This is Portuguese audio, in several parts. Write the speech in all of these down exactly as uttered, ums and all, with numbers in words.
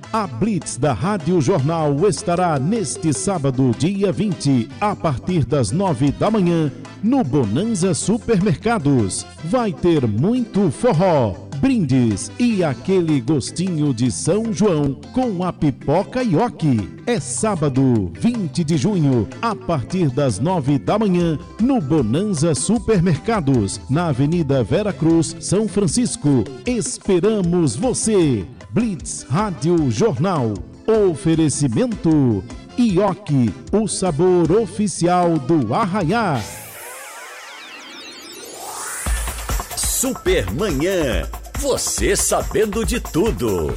A Blitz da Rádio Jornal estará neste sábado, dia vinte, a partir das nove da manhã, no Bonanza Supermercados. Vai ter muito forró, brindes e aquele gostinho de São João com a pipoca Ioki. É sábado, vinte de junho, a partir das nove da manhã, no Bonanza Supermercados, na Avenida Vera Cruz, São Francisco. Esperamos você! Blitz Rádio Jornal. Oferecimento Ioki, o sabor oficial do Arraiá. Supermanhã. Você sabendo de tudo.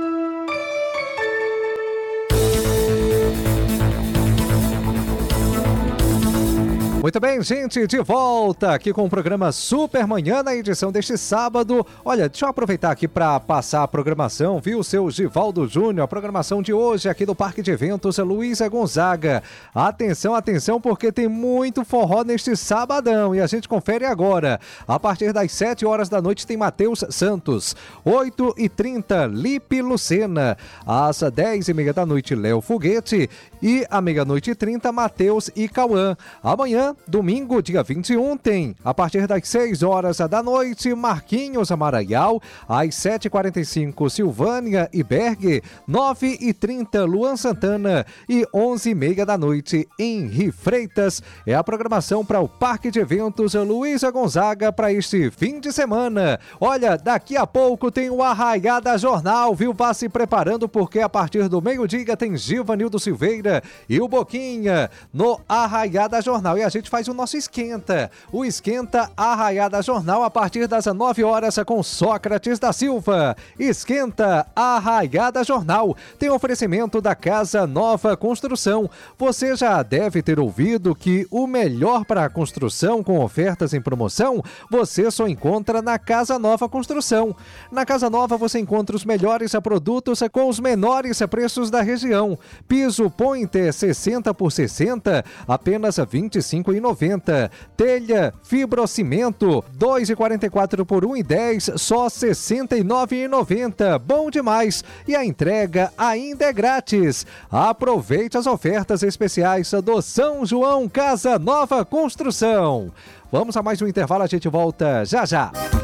Muito bem, gente, de volta aqui com o programa Supermanhã na edição deste sábado. Olha, deixa eu aproveitar aqui para passar a programação, viu, seu Givaldo Júnior, a programação de hoje aqui do Parque de Eventos Luiza Gonzaga. Atenção, atenção, porque tem muito forró neste sabadão e a gente confere agora. A partir das sete horas da noite tem Matheus Santos, oito e trinta Lipe Lucena, às dez e meia da noite Léo Foguete e à meia-noite e trinta Matheus e Cauã. Amanhã, domingo, dia vinte e um, tem, a partir das seis horas da noite, Marquinhos Amaraial, às sete e quarenta e cinco, Silvânia e Berg, nove e trinta, Luan Santana e onze e meia da noite, Henri Freitas. É a programação para o Parque de Eventos Luiza Gonzaga para este fim de semana. Olha, daqui a pouco tem o Arraiada Jornal, viu? Vá se preparando porque a partir do meio-dia tem Givanildo Silveira e o Boquinha no Arraiada Jornal. E a gente faz o nosso esquenta, o esquenta Arraiada Jornal a partir das nove horas com Sócrates da Silva. Esquenta Arraiada Jornal tem oferecimento da Casa Nova Construção. Você já deve ter ouvido que o melhor para a construção com ofertas em promoção você só encontra na Casa Nova Construção. Na Casa Nova você encontra os melhores produtos com os menores preços da região. Piso Pointer sessenta por sessenta, apenas vinte e cinco reais e noventa centavos. Telha fibrocimento dois e quarenta e quatro por um e dez, só sessenta e nove reais e noventa centavos. Bom demais! E a entrega ainda é grátis. Aproveite as ofertas especiais do São João Casa Nova Construção. Vamos a mais um intervalo, a gente volta já já.